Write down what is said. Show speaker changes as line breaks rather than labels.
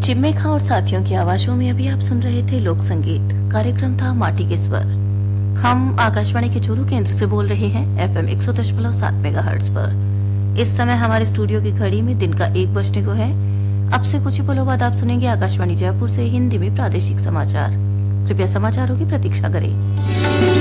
चिम्मे खां और साथियों की आवाजों में अभी आप सुन रहे थे लोक संगीत। कार्यक्रम था माटी के स्वर। हम आकाशवाणी के चूरू केंद्र से बोल रहे हैं FM 100.7 मेगाहर्ट्ज पर। इस समय हमारे स्टूडियो की घड़ी में दिन का 1 बजने को है। अब से कुछ ही पलों बाद आप सुनेंगे आकाशवाणी जयपुर से हिंदी में प्रादेशिक समाचार। कृपया समाचारों की प्रतीक्षा करें।